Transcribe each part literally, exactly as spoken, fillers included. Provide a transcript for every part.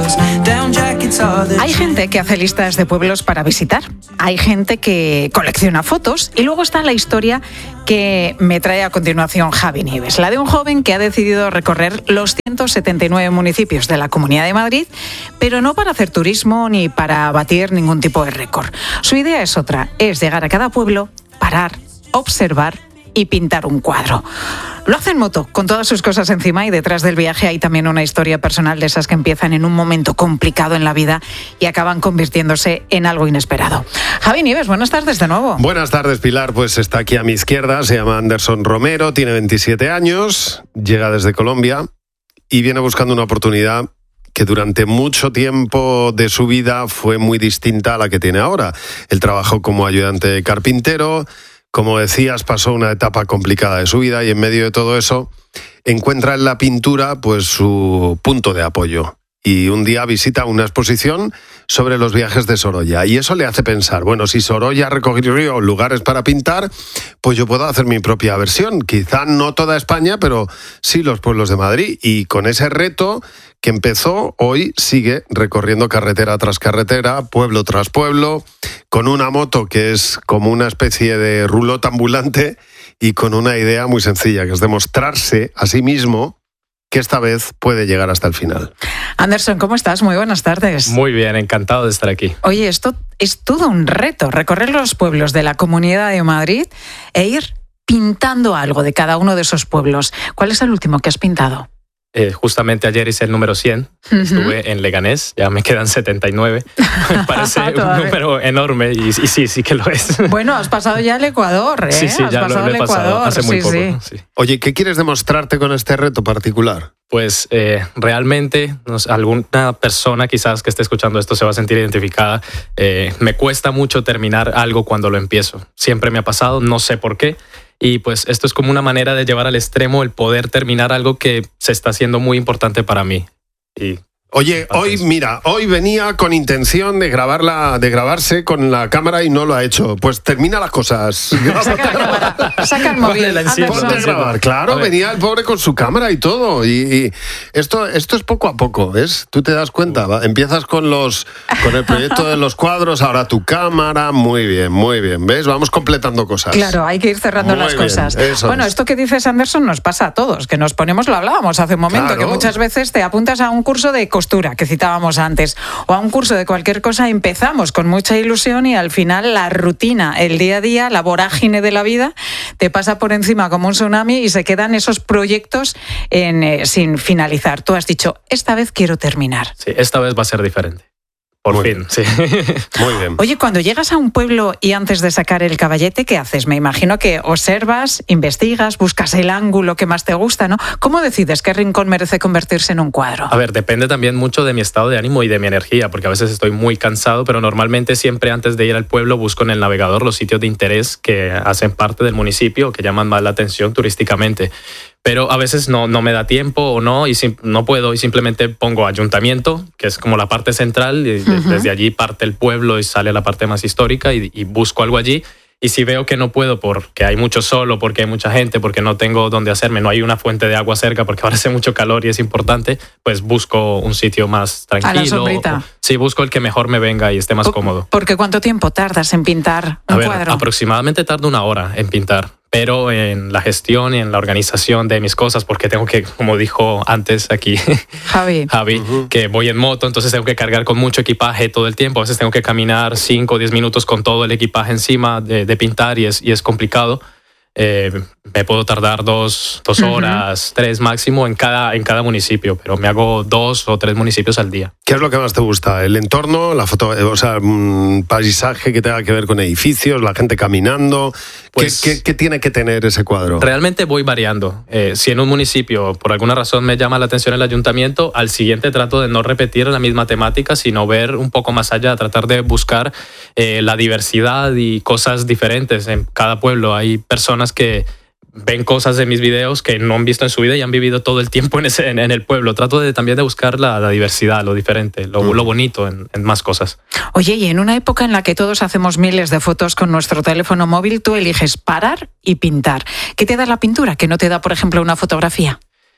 Hay gente que hace listas de pueblos para visitar, hay gente que colecciona fotos y luego está la historia que me trae a continuación Javi Nieves, la de un joven que ha decidido recorrer los ciento setenta y nueve municipios de la Comunidad de Madrid, pero no para hacer turismo ni para batir ningún tipo de récord. Su idea es otra, es llegar a cada pueblo, parar, observar y pintar un cuadro. Lo hace en moto, con todas sus cosas encima, y detrás del viaje hay también una historia personal de esas que empiezan en un momento complicado en la vida y acaban convirtiéndose en algo inesperado. Javi Nieves, buenas tardes de nuevo. Buenas tardes, Pilar. Pues está aquí a mi izquierda, se llama Anderson Romero, tiene veintisiete años, llega desde Colombia y viene buscando una oportunidad que durante mucho tiempo de su vida fue muy distinta a la que tiene ahora. Él trabajó como ayudante de carpintero. Como decías, pasó una etapa complicada de su vida y en medio de todo eso encuentra en la pintura pues su punto de apoyo. Y un día visita una exposición sobre los viajes de Sorolla y eso le hace pensar, bueno, si Sorolla recogió lugares para pintar, pues yo puedo hacer mi propia versión. Quizá no toda España, pero sí los pueblos de Madrid. Y con ese reto que empezó, hoy sigue recorriendo carretera tras carretera, pueblo tras pueblo, con una moto que es como una especie de roulotte ambulante y con una idea muy sencilla, que es demostrarse a sí mismo que esta vez puede llegar hasta el final. Anderson, ¿cómo estás? Muy buenas tardes. Muy bien, encantado de estar aquí. Oye, esto es todo un reto, recorrer los pueblos de la Comunidad de Madrid e ir pintando algo de cada uno de esos pueblos. ¿Cuál es el último que has pintado? Eh, justamente ayer hice el número cien, uh-huh. Estuve en Leganés, ya me quedan setenta y nueve. Me parece un número enorme y, y sí, sí que lo es. Bueno, has pasado ya el Ecuador, ¿eh? Sí, sí, has ya pasado lo, lo he el pasado Ecuador. hace muy sí, poco. Sí. Sí. Oye, ¿qué quieres demostrarte con este reto particular? Pues eh, realmente no sé, alguna persona quizás que esté escuchando esto se va a sentir identificada. Eh, me cuesta mucho terminar algo cuando lo empiezo. Siempre me ha pasado, no sé por qué. Y pues esto es como una manera de llevar al extremo el poder terminar algo que se está haciendo muy importante para mí. Y Oye, hoy, mira, hoy venía con intención de grabarla, de grabarse con la cámara y no lo ha hecho. Pues termina las cosas. Saca la cámara, saca el móvil. Ponte a grabar. Claro, venía el pobre con su cámara y todo. Y, y esto, esto es poco a poco, ¿ves? Tú te das cuenta. ¿va? Empiezas con los, con el proyecto de los cuadros, ahora tu cámara. Muy bien, muy bien. ¿Ves? Vamos completando cosas. Claro, hay que ir cerrando muy las bien, cosas. Eso bueno, es. Esto que dices, Anderson, nos pasa a todos, que nos ponemos, lo hablábamos hace un momento, Claro. que muchas veces te apuntas a un curso de costura, que citábamos antes, o a un curso de cualquier cosa, empezamos con mucha ilusión y al final la rutina, el día a día, la vorágine de la vida, te pasa por encima como un tsunami y se quedan esos proyectos en, eh, sin finalizar. Tú has dicho, esta vez quiero terminar. sí, esta vez va a ser diferente. Por Muy fin, sí. Muy bien. Oye, cuando llegas a un pueblo y antes de sacar el caballete, ¿qué haces? Me imagino que observas, investigas, buscas el ángulo que más te gusta, ¿no? ¿Cómo decides qué rincón merece convertirse en un cuadro? A ver, depende también mucho de mi estado de ánimo y de mi energía, porque a veces estoy muy cansado, pero normalmente siempre antes de ir al pueblo busco en el navegador los sitios de interés que hacen parte del municipio, que llaman más la atención turísticamente. Pero a veces no, no me da tiempo o no, y sim- no puedo y simplemente pongo ayuntamiento, que es como la parte central, y de- Ujú. desde allí parte el pueblo y sale la parte más histórica y, y busco algo allí. Y si veo que no puedo porque hay mucho sol o porque hay mucha gente, porque no tengo dónde hacerme, no hay una fuente de agua cerca porque ahora hace mucho calor y es importante, pues busco un sitio más tranquilo. A la sombrita. O- sí, busco el que mejor me venga y esté más O- cómodo. Porque ¿cuánto tiempo tardas en pintar un A ver, cuadro? aproximadamente tardo una hora en pintar, pero en la gestión y en la organización de mis cosas, porque tengo que, como dijo antes aquí Javi. Javi, uh-huh. que voy en moto, entonces tengo que cargar con mucho equipaje todo el tiempo. A veces tengo que caminar cinco o diez minutos con todo el equipaje encima de, de pintar y es, y es complicado. Eh, me puedo tardar dos, dos horas, uh-huh. tres máximo en cada, en cada municipio, pero me hago dos o tres municipios al día. ¿Qué es lo que más te gusta? ¿El entorno, la foto, o sea, un paisaje que tenga que ver con edificios, la gente caminando? Pues, ¿Qué, qué, qué tiene que tener ese cuadro? Realmente voy variando. Eh, si en un municipio por alguna razón me llama la atención el ayuntamiento, al siguiente trato de no repetir la misma temática, sino ver un poco más allá, tratar de buscar eh, la diversidad y cosas diferentes. En cada pueblo hay personas que ven cosas de mis videos que no han visto en su vida y han vivido todo el tiempo en, ese, en, en el pueblo. Trato de, también de buscar la, la diversidad, lo diferente, lo, mm. lo bonito en, en más cosas. Oye, y en una época en la que todos hacemos miles de fotos con nuestro teléfono móvil, tú eliges parar y pintar. ¿Qué te da la pintura que no te da, por ejemplo, una fotografía?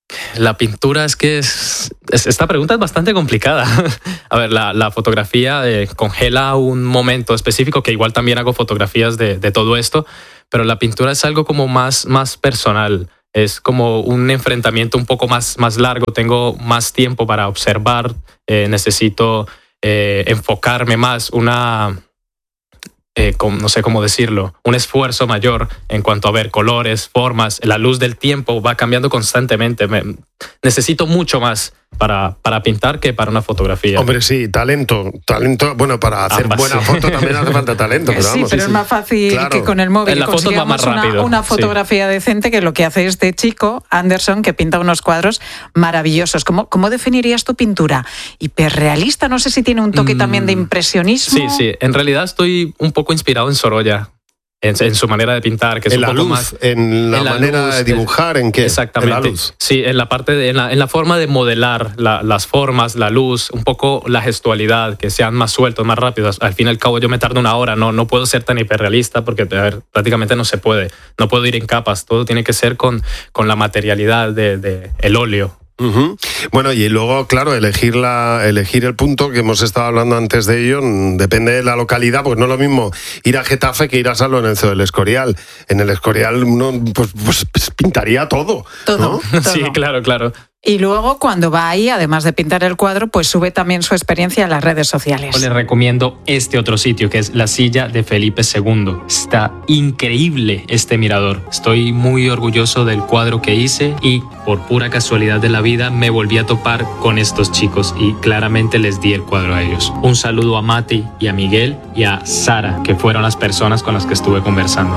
La pintura es que es, es, esta pregunta es bastante complicada. A ver, la, la fotografía eh, congela un momento específico, que igual también hago fotografías de, de todo esto, pero la pintura es algo como más, más personal. Es como un enfrentamiento un poco más, más largo. Tengo más tiempo para observar. Eh, necesito eh, enfocarme más, una... Eh, con, no sé cómo decirlo, un esfuerzo mayor en cuanto a ver colores, formas. La luz del tiempo va cambiando constantemente. Me, necesito mucho más para, para pintar que para una fotografía. Hombre, sí, talento. talento bueno, para hacer Ambas, buena sí. foto también hace falta talento. Pero sí, vamos, pero sí, es más fácil claro. que con el móvil en la foto va más rápido. Una, una fotografía sí. decente, que lo que hace este chico, Anderson, que pinta unos cuadros maravillosos. ¿Cómo, cómo definirías tu pintura? ¿Hiperrealista? No sé si tiene un toque mm, también de impresionismo. Sí, sí. En realidad estoy un poco inspirado en Sorolla. En, en su manera de pintar, que es en un la poco luz, más en la, en la manera luz, de dibujar, en qué, exactamente, en la luz. Sí, en la parte de, en la, en la forma de modelar la, las formas, la luz, un poco la gestualidad, que sean más sueltos, más rápidos. Al fin y al cabo yo me tardo una hora, no, no puedo ser tan hiperrealista porque a ver, prácticamente no se puede, no puedo ir en capas, todo tiene que ser con, con la materialidad de, de el óleo. Uh-huh. Bueno, y luego, claro, elegir la, elegir el punto, que hemos estado hablando antes de ello, depende de la localidad, pues no es lo mismo ir a Getafe que ir a San Lorenzo del Escorial. En el Escorial uno pues, pues, pues pintaría todo, todo, ¿no? todo. Sí, claro, claro. Y luego, cuando va ahí, además de pintar el cuadro, pues sube también su experiencia en las redes sociales. Les recomiendo este otro sitio, que es la Silla de Felipe segundo. Está increíble este mirador. Estoy muy orgulloso del cuadro que hice y, por pura casualidad de la vida, me volví a topar con estos chicos y claramente les di el cuadro a ellos. Un saludo a Mati y a Miguel y a Sara, que fueron las personas con las que estuve conversando.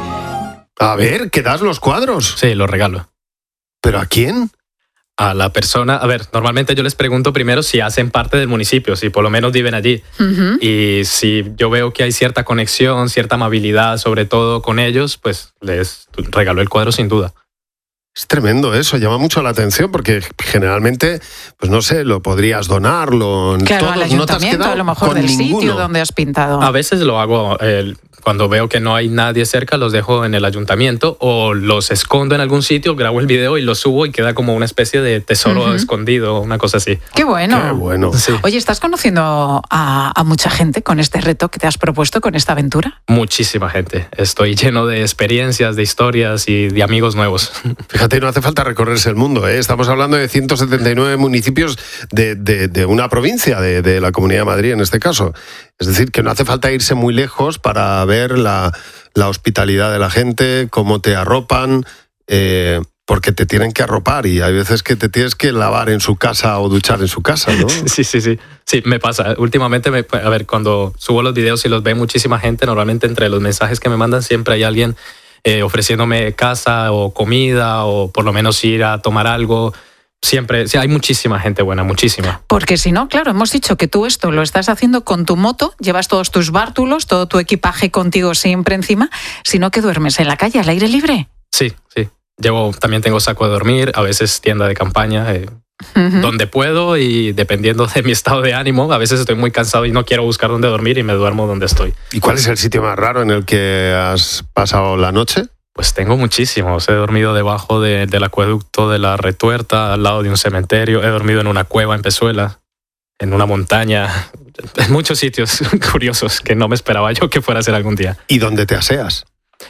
A ver, ¿qué das los cuadros? Sí, los regalo. ¿Pero a quién? A la persona, a ver, normalmente yo les pregunto primero si hacen parte del municipio, si por lo menos viven allí. Uh-huh. Y si yo veo que hay cierta conexión, cierta amabilidad, sobre todo con ellos, pues les regalo el cuadro sin duda. Es tremendo eso, llama mucho la atención porque generalmente, pues no sé, lo podrías donarlo. Claro, todos, al ayuntamiento, no a lo mejor del ninguno. Sitio donde has pintado. A veces lo hago, eh, cuando veo que no hay nadie cerca, los dejo en el ayuntamiento o los escondo en algún sitio, grabo el video y lo subo y queda como una especie de tesoro uh-huh. escondido, una cosa así. ¡Qué bueno! ¡Qué bueno! Sí. Oye, ¿estás conociendo a, a mucha gente con este reto que te has propuesto, con esta aventura? Muchísima gente. Estoy lleno de experiencias, de historias y de amigos nuevos. Fíjate, no hace falta recorrerse el mundo, ¿eh? Estamos hablando de ciento setenta y nueve municipios de, de, de una provincia, de, de la Comunidad de Madrid en este caso. Es decir, que no hace falta irse muy lejos para ver la, la hospitalidad de la gente, cómo te arropan, eh, porque te tienen que arropar y hay veces que te tienes que lavar en su casa o duchar en su casa, ¿no? Sí, sí, sí. Sí, me pasa. Últimamente, me, a ver, cuando subo los videos y los ve muchísima gente, normalmente entre los mensajes que me mandan siempre hay alguien eh, ofreciéndome casa o comida o por lo menos ir a tomar algo. Siempre, sí, hay muchísima gente buena, muchísima. Porque si no, claro, hemos dicho que tú esto lo estás haciendo con tu moto, llevas todos tus bártulos, todo tu equipaje contigo siempre encima, sino que duermes en la calle, al aire libre. Sí, sí. Llevo, también tengo saco de dormir, a veces tienda de campaña, eh, uh-huh. donde puedo y dependiendo de mi estado de ánimo, a veces estoy muy cansado y no quiero buscar dónde dormir y me duermo donde estoy. ¿Y cuál es el sitio más raro en el que has pasado la noche? Pues tengo muchísimos. He dormido debajo de, del acueducto de la Retuerta, al lado de un cementerio. He dormido en una cueva en Pezuela, en una montaña. En muchos sitios curiosos que no me esperaba yo que fuera a ser algún día. ¿Y dónde te aseas?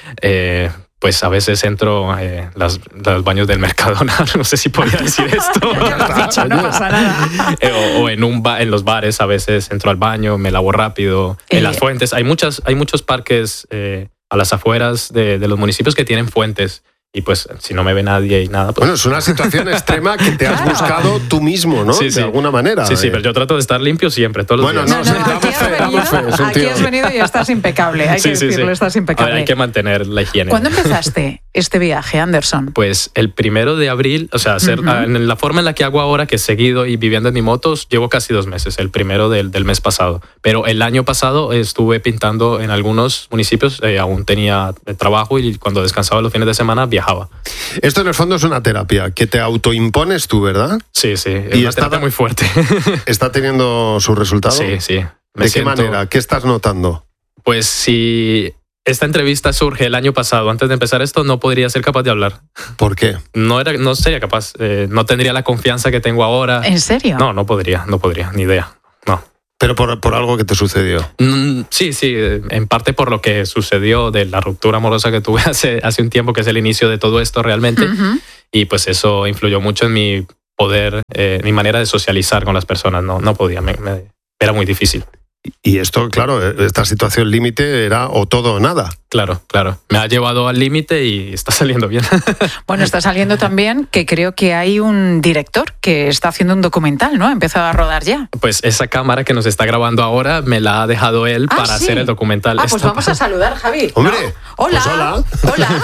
Eh, pues a veces entro eh, las, los baños del Mercadona. No sé si podía decir esto. No pasa nada. Eh, o, o en, un ba- en los bares a veces entro al baño, me lavo rápido. Eh. En las fuentes. Hay, muchas, hay muchos parques... Eh, a las afueras de, de los municipios que tienen fuentes y pues si no me ve nadie y nada... Pues... Bueno, es una situación extrema que te has claro. buscado tú mismo, ¿no? Sí, de sí. alguna manera. Sí, sí, pero yo trato de estar limpio siempre, todos los bueno, días. Bueno, no, no, aquí, has venido, aquí has venido y estás impecable, hay sí, que sí, decirlo, sí. estás impecable. A ver, hay que mantener la higiene. ¿Cuándo empezaste este viaje, Anderson? Pues el primero de abril, o sea, hacer, uh-huh. en la forma en la que hago ahora, que he seguido y viviendo en mi moto, llevo casi dos meses, el primero del, del mes pasado. Pero el año pasado estuve pintando en algunos municipios, eh, aún tenía trabajo y cuando descansaba los fines de semana viajaba. Esto en el fondo es una terapia que te autoimpones tú, ¿verdad? Sí, sí, es y una está, terapia muy fuerte. ¿Está teniendo su resultado? Sí, sí. ¿De qué siento... manera? ¿Qué estás notando? Pues si esta entrevista surge el año pasado. Antes de empezar esto, no podría ser capaz de hablar. ¿Por qué? No, era, no sería capaz. Eh, no tendría la confianza que tengo ahora. ¿En serio? No, no podría, no podría, ni idea. No. Pero por, por algo que te sucedió. Mm, sí, sí, en parte por lo que sucedió de la ruptura amorosa que tuve hace, hace un tiempo, que es el inicio de todo esto realmente. Uh-huh. Y pues eso influyó mucho en mi poder, eh, mi manera de socializar con las personas. No, no podía, me, me, era muy difícil. Y esto, claro, esta situación límite era o todo o nada. Claro, claro. Me ha llevado al límite y está saliendo bien. Bueno, está saliendo también que creo que hay un director que está haciendo un documental, ¿no? Ha empezado a rodar ya. Pues esa cámara que nos está grabando ahora me la ha dejado él ah, para ¿sí? hacer el documental. Ah, pues Esto... vamos a saludar, Javi. Hombre, ¿no? Hola, pues hola. Hola,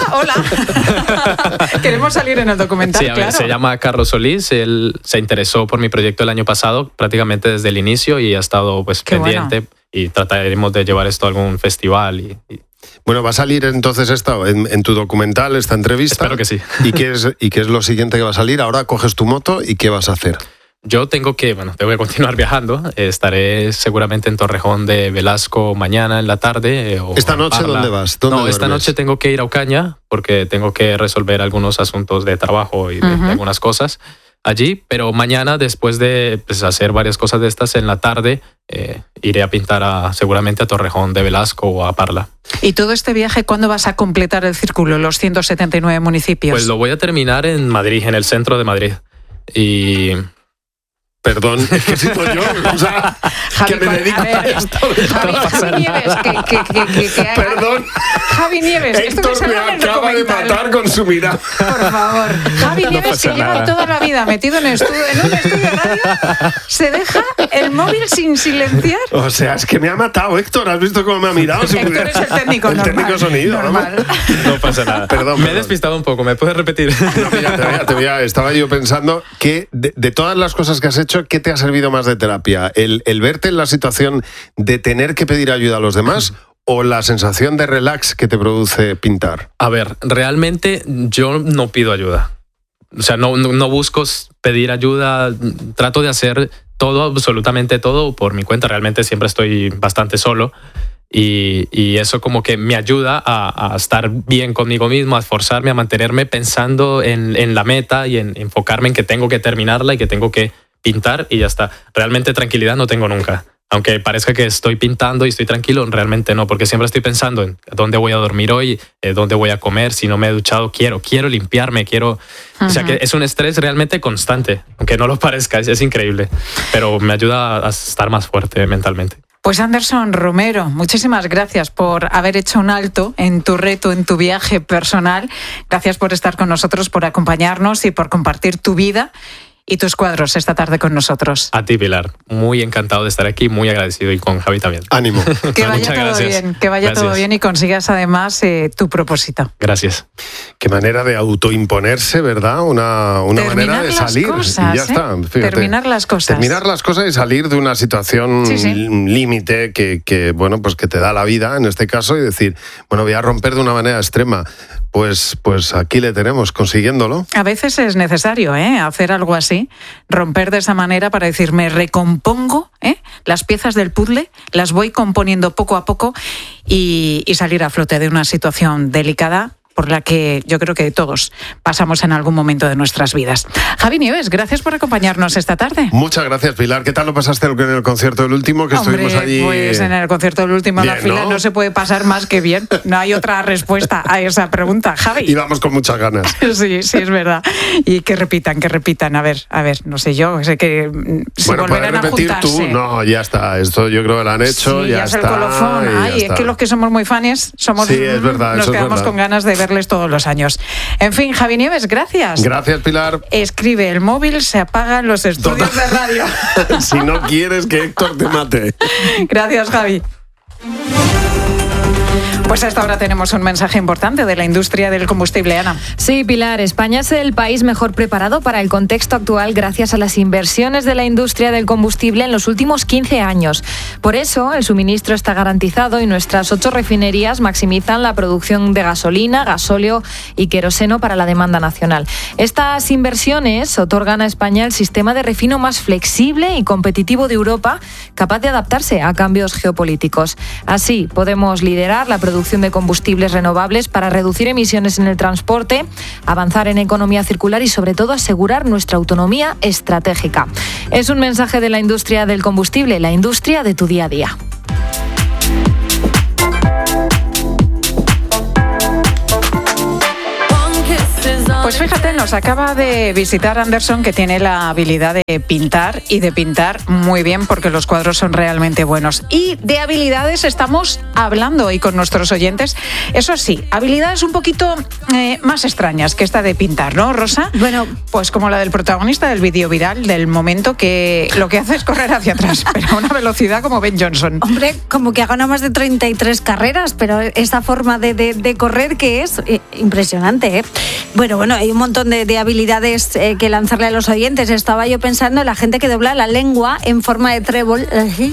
hola. Queremos salir en el documental, sí, a ver, claro. Se llama Carlos Solís. Él se interesó por mi proyecto el año pasado, prácticamente desde el inicio, y ha estado pues Qué pendiente. Bueno. Y trataremos de llevar esto a algún festival. Y, y... Bueno, va a salir entonces esto en, en tu documental, esta entrevista. Espero que sí. ¿Y qué, es, ¿Y qué es lo siguiente que va a salir? Ahora coges tu moto y ¿qué vas a hacer? Yo tengo que, bueno, tengo que continuar viajando. Estaré seguramente en Torrejón de Velasco mañana en la tarde. O ¿Esta noche Parla. dónde vas? ¿Dónde no, duermes? Esta noche tengo que ir a Ocaña porque tengo que resolver algunos asuntos de trabajo y de, uh-huh. de algunas cosas allí, pero mañana, después de pues, hacer varias cosas de estas en la tarde, eh, iré a pintar a, seguramente a Torrejón de Velasco o a Parla. ¿Y todo este viaje cuándo vas a completar el círculo, los ciento setenta y nueve municipios? Pues lo voy a terminar en Madrid, en el centro de Madrid. Y... Perdón, es que sigo yo, o sea, Javi, que me dedico a, a ver, esto. Javi, no pasa Javi Nieves, que, que, que, que, que haga- Perdón, Javi Nieves, esto que Héctor se me habla en el acaba de documental. matar con su mirada. Por favor. Javi No Nieves, pasa que lleva nada. toda la vida metido en, estudio, en un estudio de radio, se deja el móvil sin silenciar. O sea, es que me ha matado, Héctor. ¿Has visto cómo me ha mirado? Si Héctor pudiera- es el técnico el normal. técnico sonido. normal. No pasa nada. Perdón, Me he perdón. despistado un poco, ¿me puedes repetir? No, mira, te voy a- te voy a- estaba yo pensando que de, de todas las cosas que has hecho, ¿qué te ha servido más de terapia? ¿El, el verte en la situación de tener que pedir ayuda a los demás o la sensación de relax que te produce pintar? A ver, realmente yo no pido ayuda. O sea, no, no, no busco pedir ayuda. Trato de hacer todo, absolutamente todo, por mi cuenta. Realmente siempre estoy bastante solo. Y, y eso como que me ayuda a, a estar bien conmigo mismo, a esforzarme, a mantenerme pensando en, en la meta y en enfocarme en que tengo que terminarla y que tengo que pintar y ya está. Realmente tranquilidad no tengo nunca. Aunque parezca que estoy pintando y estoy tranquilo, realmente no, porque siempre estoy pensando en dónde voy a dormir hoy, eh, dónde voy a comer, si no me he duchado, quiero, quiero limpiarme, quiero... Uh-huh. O sea que es un estrés realmente constante, aunque no lo parezca, es, es increíble, pero me ayuda a estar más fuerte mentalmente. Pues Anderson Romero, muchísimas gracias por haber hecho un alto en tu reto, en tu viaje personal. Gracias por estar con nosotros, por acompañarnos y por compartir tu vida y tus cuadros esta tarde con nosotros. A ti, Pilar. Muy encantado de estar aquí, muy agradecido, y con Javi también. Ánimo. Que vaya Muchas todo gracias. bien, que vaya Gracias. todo bien y consigas además eh, tu propósito. Gracias. Qué manera de autoimponerse, ¿verdad? Una, una Terminar manera de las salir. cosas, y ya ¿eh? está. Fíjate. Terminar las cosas. Terminar las cosas y salir de una situación Sí, sí. límite que, que, bueno, pues que te da la vida, en este caso, y decir, bueno, voy a romper de una manera extrema. Pues, pues aquí le tenemos, consiguiéndolo. A veces es necesario ¿eh? hacer algo así, romper de esa manera para decir, me recompongo, ¿eh? las piezas del puzzle, las voy componiendo poco a poco y, y salir a flote de una situación delicada por la que yo creo que todos pasamos en algún momento de nuestras vidas. Javi Nieves, gracias por acompañarnos esta tarde. Muchas gracias, Pilar. ¿Qué tal lo pasaste en el concierto del último que Hombre, estuvimos allí? pues en el concierto del último en la Bien, fila ¿no? no se puede pasar más que bien. No hay otra respuesta a esa pregunta, Javi. Y vamos con muchas ganas. Sí, sí, es verdad. Y que repitan, que repitan. A ver, a ver, no sé yo, sé que si Bueno, puedes volverán a repetir juntarse. tú. No, ya está. Esto yo creo que lo han hecho. Sí, ya es está. el colofón. y ya Ay, es está. que los que somos muy fans somos, Sí, es verdad, nos eso es quedamos verdad. con ganas de verles todos los años. En fin, Javi Nieves, gracias. Gracias, Pilar. Escribe el móvil, se apagan los estudios Total. de radio. Si no quieres que Héctor te mate. Gracias, Javi. Pues hasta ahora tenemos un mensaje importante de la industria del combustible, Ana. Sí, Pilar, España es el país mejor preparado para el contexto actual gracias a las inversiones de la industria del combustible en los últimos quince años. Por eso, el suministro está garantizado y nuestras ocho refinerías maximizan la producción de gasolina, gasóleo y queroseno para la demanda nacional. Estas inversiones otorgan a España el sistema de refino más flexible y competitivo de Europa, capaz de adaptarse a cambios geopolíticos. Así, podemos liderar la producción producción de combustibles renovables para reducir emisiones en el transporte, avanzar en economía circular y sobre todo asegurar nuestra autonomía estratégica. Es un mensaje de la industria del combustible, la industria de tu día a día. Pues fíjate, nos acaba de visitar Anderson, que tiene la habilidad de pintar y de pintar muy bien porque los cuadros son realmente buenos. Y de habilidades estamos hablando hoy con nuestros oyentes. Eso sí, habilidades un poquito eh, más extrañas que esta de pintar, ¿no, Rosa? Bueno, pues como la del protagonista del vídeo viral del momento, que lo que hace es correr hacia atrás, pero a una velocidad como Ben Johnson. Hombre, como que ha ganado más de treinta y tres carreras, pero esa forma de, de, de correr que es eh, impresionante, ¿eh? Bueno, bueno, hay un montón de, de habilidades eh, que lanzarle a los oyentes. Estaba yo pensando en la gente que dobla la lengua en forma de trébol.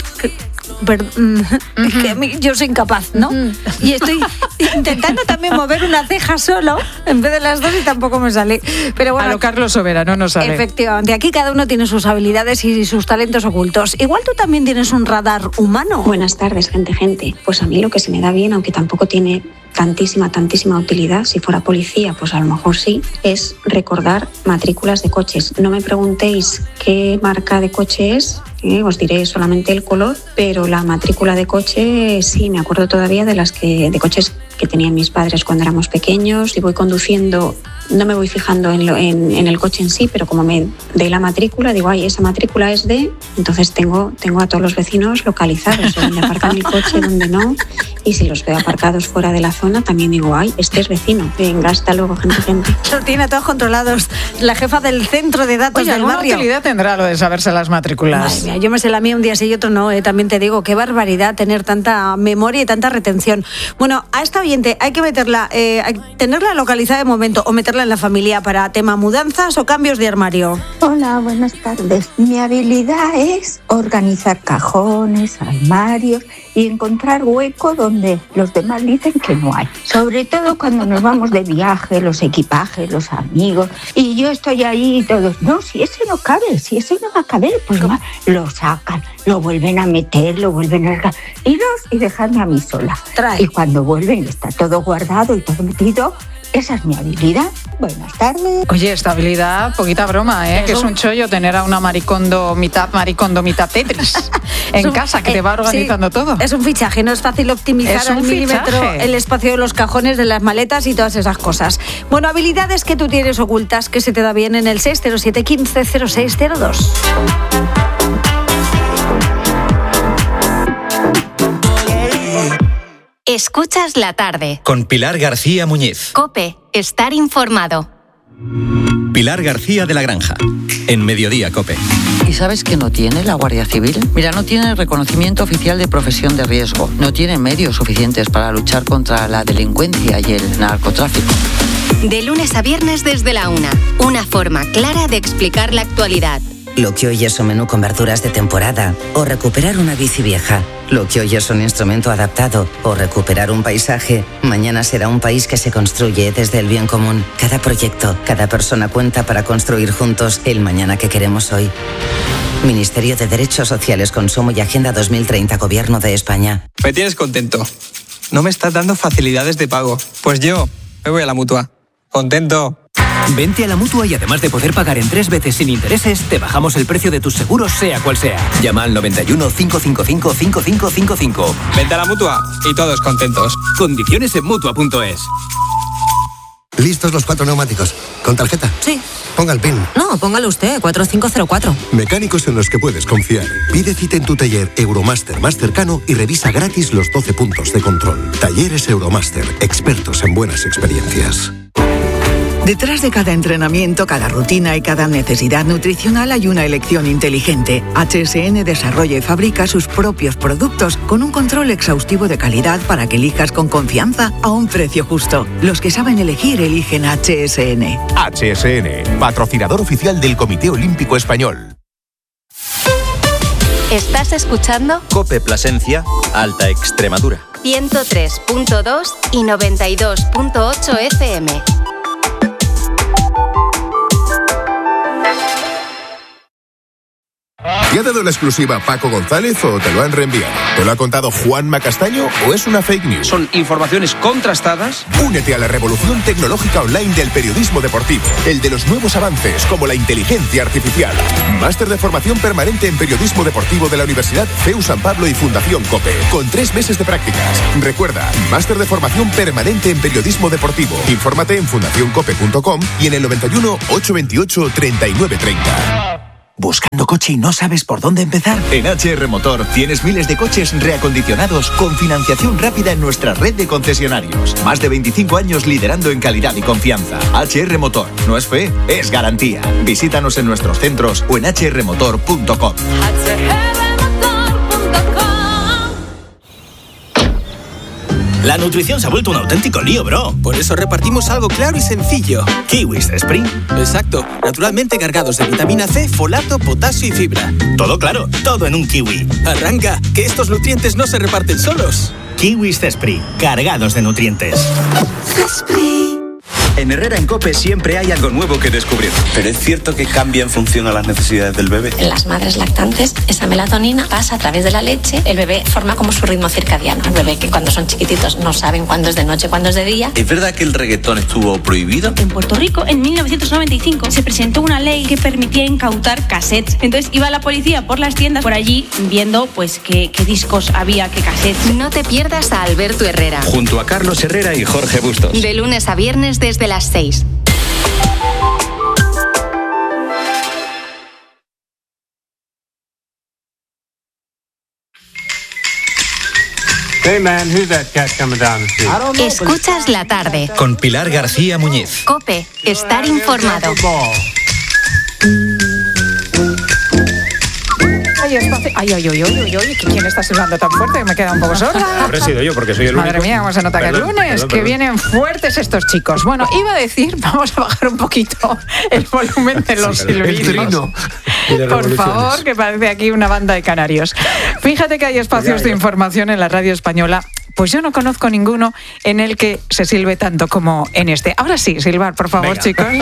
Pero, uh-huh. que a mí, yo soy incapaz, ¿no? Uh-huh. Y estoy intentando también mover una ceja solo en vez de las dos y tampoco me sale. Pero bueno, a lo Carlos Sobera, no nos sale. Efectivamente, aquí cada uno tiene sus habilidades y sus talentos ocultos. Igual tú también tienes un radar humano. Buenas tardes, gente, gente. Pues a mí lo que se me da bien, aunque tampoco tiene tantísima, tantísima utilidad, si fuera policía, pues a lo mejor sí, es recordar matrículas de coches. No me preguntéis qué marca de coche es, eh, os diré solamente el color, pero la matrícula de coche sí, me acuerdo todavía de las que de coches que tenían mis padres cuando éramos pequeños. Y voy conduciendo, no me voy fijando en, lo, en, en el coche en sí, pero como me dé la matrícula, digo, ay, esa matrícula es de... Entonces tengo, tengo a todos los vecinos localizados, de dónde aparcan el coche, dónde no. Y si los veo aparcados fuera de la zona, también digo, ay, este es vecino. Venga, hasta luego, gente, gente. Lo tiene todos controlados. La jefa del centro de datos Oye, del barrio. ¿alguna utilidad tendrá lo de saberse las matrículas? Madre mía, yo me sé la mía un día sí y otro no. Eh. También te digo, qué barbaridad tener tanta memoria y tanta retención. Bueno, a esta oyente hay que meterla, eh, hay que tenerla localizada de momento o meterla en la familia para tema mudanzas o cambios de armario. Hola, buenas tardes. Mi habilidad es organizar cajones, armarios y encontrar hueco donde los demás dicen que no hay. Sobre todo cuando nos vamos de viaje, los equipajes, los amigos, y yo estoy ahí y todos, no, si ese no cabe, si ese no va a caber, pues va, lo sacan, lo vuelven a meter, lo vuelven a... Iros y dejadme a mí sola. Trae. Y cuando vuelven está todo guardado y todo metido. Esa es mi habilidad. Buenas tardes. Oye, esta habilidad, poquita broma, ¿eh? Que es un chollo tener a una maricondo mitad maricondo mitad Tetris en un, casa, que eh, te va organizando sí, todo. Es un fichaje, no es fácil optimizar al milímetro el espacio de los cajones, de las maletas y todas esas cosas. Bueno, habilidades que tú tienes ocultas, que se te da bien en el seis cero siete, quince, cero seis cero dos. Escuchas la tarde. Con Pilar García Muñiz. COPE, estar informado. Pilar García de la Granja, en Mediodía COPE. ¿Y sabes qué no tiene la Guardia Civil? Mira, no tiene el reconocimiento oficial de profesión de riesgo. No tiene medios suficientes para luchar contra la delincuencia y el narcotráfico. De lunes a viernes desde la una. Una forma clara de explicar la actualidad. Lo que hoy es un menú con verduras de temporada o recuperar una bici vieja. Lo que hoy es un instrumento adaptado o recuperar un paisaje, mañana será un país que se construye desde el bien común. Cada proyecto, cada persona cuenta para construir juntos el mañana que queremos hoy. Ministerio de Derechos Sociales, Consumo y Agenda dos mil treinta, Gobierno de España. Me tienes contento. No me estás dando facilidades de pago. Pues yo me voy a la Mutua. Contento. Vente a la Mutua y además de poder pagar en tres veces sin intereses, te bajamos el precio de tus seguros, sea cual sea. Llama al noventa y uno, cincuecientos cincuenta y cinco, cinco cinco cinco cinco. Vente a la Mutua y todos contentos. Condiciones en Mutua punto es. ¿Listos los cuatro neumáticos? ¿Con tarjeta? Sí. Ponga el PIN. No, póngalo usted, cuatro cinco cero cuatro. Mecánicos en los que puedes confiar. Pide cita en tu taller Euromaster más cercano y revisa gratis los doce puntos de control. Talleres Euromaster, expertos en buenas experiencias. Detrás de cada entrenamiento, cada rutina y cada necesidad nutricional hay una elección inteligente. H S N desarrolla y fabrica sus propios productos con un control exhaustivo de calidad para que elijas con confianza a un precio justo. Los que saben elegir eligen H S N. H S N, patrocinador oficial del Comité Olímpico Español. ¿Estás escuchando? COPE Plasencia, Alta Extremadura. ciento tres punto dos y noventa y dos punto ocho F M. ¿Te ha dado la exclusiva Paco González o te lo han reenviado? ¿Te lo ha contado Juanma Castaño o es una fake news? Son informaciones contrastadas. Únete a la revolución tecnológica online del periodismo deportivo, el de los nuevos avances como la inteligencia artificial. Máster de formación permanente en periodismo deportivo de la Universidad C E U San Pablo y Fundación COPE, con tres meses de prácticas. Recuerda, máster de formación permanente en periodismo deportivo. Infórmate en fundación cope punto com y en el noventa y uno, ochocientos veintiocho, treinta y nueve treinta. ¿Buscando coche y no sabes por dónde empezar? En H R Motor tienes miles de coches reacondicionados con financiación rápida en nuestra red de concesionarios. Más de veinticinco años liderando en calidad y confianza. H R Motor. No es fe, es garantía. Visítanos en nuestros centros o en h r motor punto com. La nutrición se ha vuelto un auténtico lío, bro. Por eso repartimos algo claro y sencillo. Kiwis Spring. Exacto. Naturalmente cargados de vitamina C, folato, potasio y fibra. Todo claro, todo en un kiwi. Arranca, que estos nutrientes no se reparten solos. Kiwis Spring, cargados de nutrientes. En Herrera en COPE siempre hay algo nuevo que descubrir. Pero es cierto que cambia en función a las necesidades del bebé. En las madres lactantes, esa melatonina pasa a través de la leche. El bebé forma como su ritmo circadiano. El bebé que cuando son chiquititos no saben cuándo es de noche, cuándo es de día. ¿Es verdad que el reggaetón estuvo prohibido? En Puerto Rico, en mil novecientos noventa y cinco, se presentó una ley que permitía incautar cassettes. Entonces iba la policía por las tiendas por allí viendo pues qué, qué discos había, qué cassettes. No te pierdas a Alberto Herrera. Junto a Carlos Herrera y Jorge Bustos. De lunes a viernes desde las seis. Hey man, who's that cat coming down the street? Escuchas la tarde. Con Pilar García Muñiz. COPE, estar informado. Ay, espacio. Ay, ay, ay, ay, ay, ay, ¿quién está silbando tan fuerte? Que me queda un poco sorda. Habré sido yo, porque soy el único. Madre mía, cómo se nota que es lunes, perdón, que perdón. vienen fuertes estos chicos. Bueno, iba a decir, vamos a bajar un poquito el volumen de los Sí, silbidos. el trino. Y de Por revoluciones. favor, que parece aquí una banda de canarios. Fíjate que hay espacios de información en la radio española. Pues yo no conozco ninguno en el que se silbe tanto como en este. Ahora sí, silbar, por favor, Venga. chicos.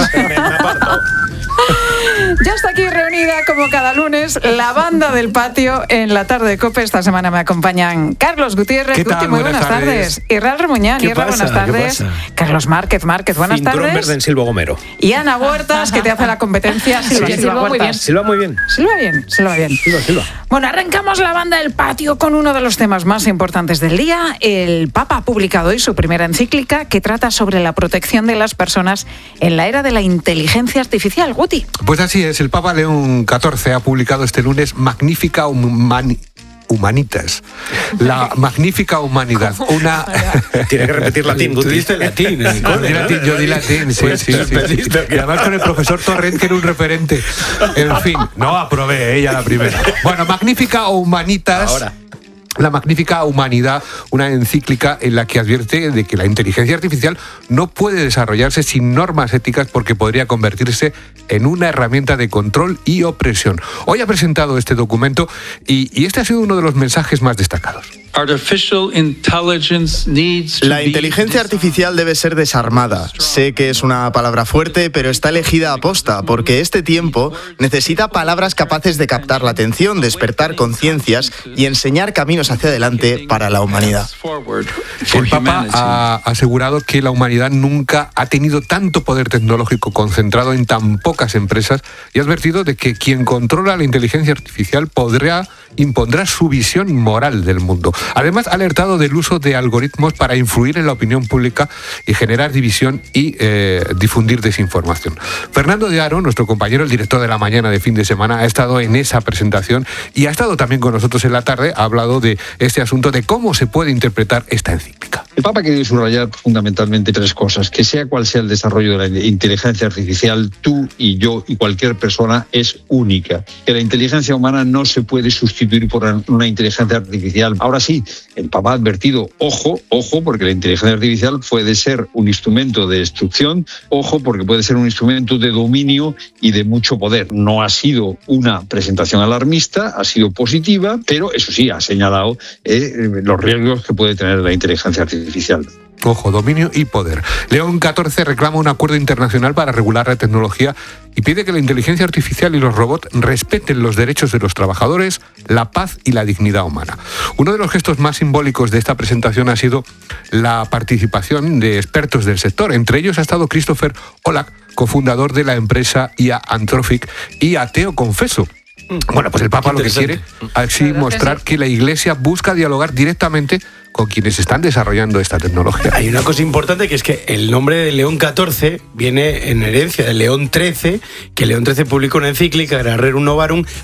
Ya está aquí reunida, como cada lunes, la banda del patio en la tarde de COPE. Esta semana me acompañan Carlos Gutiérrez. ¿Qué tal? Guti, muy buenas, Buenas tardes. tardes. Israel Remuñán, ¿Qué Irra, pasa? buenas ¿Qué tardes. pasa? Carlos Márquez, Márquez, buenas Cinturón tardes. verde en Silvo Gomero. Y Ana Huertas, que te hace la competencia. Silva, Sí, Silva silba muy Huertas. bien. Silba muy bien. Silva bien, silba bien. Silva, silba. Bueno, arrancamos la banda del patio con uno de los temas más importantes del día. El Papa ha publicado hoy su primera encíclica que trata sobre la protección de las personas en la era de la inteligencia artificial. Guti. Pues así es, el Papa León catorce ha publicado este lunes Magnífica Humani- Humanitas. La magnífica humanidad. Una... Tiene que repetir latín, Guti. Tú diste latín. en el Ah, cole, di ¿no? latín, Yo di latín, sí, Pues sí, sí, sí. Y además con el profesor Torrent, que era un referente. En fin, no aprobé ella la primera. Bueno, Magnífica Humanitas. Ahora. La magnífica humanidad, una encíclica en la que advierte de que la inteligencia artificial no puede desarrollarse sin normas éticas porque podría convertirse en una herramienta de control y opresión. Hoy ha presentado este documento y, y este ha sido uno de los mensajes más destacados. La inteligencia artificial debe ser desarmada. Sé que es una palabra fuerte, pero está elegida a posta, porque este tiempo necesita palabras capaces de captar la atención, despertar conciencias y enseñar caminos hacia adelante para la humanidad. El Papa ha asegurado que la humanidad nunca ha tenido tanto poder tecnológico concentrado en tan pocas empresas y ha advertido de que quien controla la inteligencia artificial podrá impondrá su visión moral del mundo. Además, ha alertado del uso de algoritmos para influir en la opinión pública y generar división y eh, difundir desinformación. Fernando de Aro, nuestro compañero, el director de La Mañana de fin de semana, ha estado en esa presentación y ha estado también con nosotros en la tarde. Ha hablado de este asunto, de cómo se puede interpretar esta encíclica. El Papa ha querido subrayar fundamentalmente tres cosas. Que sea cual sea el desarrollo de la inteligencia artificial, tú y yo y cualquier persona es única. Que la inteligencia humana no se puede sustituir por una inteligencia artificial. Ahora sí, el Papa ha advertido, ojo, ojo, porque la inteligencia artificial puede ser un instrumento de destrucción, ojo, porque puede ser un instrumento de dominio y de mucho poder. No ha sido una presentación alarmista, ha sido positiva, pero eso sí, ha señalado eh, los riesgos que puede tener la inteligencia artificial. Ojo, dominio y poder. León catorce reclama un acuerdo internacional para regular la tecnología y pide que la inteligencia artificial y los robots respeten los derechos de los trabajadores, la paz y la dignidad humana. Uno de los gestos más simbólicos de esta presentación ha sido la participación de expertos del sector. Entre ellos ha estado Christopher Olak, cofundador de la empresa I A Anthropic, y ateo confeso. Bueno, pues el Papa lo que quiere es así mostrar que la Iglesia busca dialogar directamente con quienes están desarrollando esta tecnología. Hay una cosa importante, que es que el nombre de León catorce viene en herencia de León trece, que León trece publicó una encíclica, era Rerum Novarum,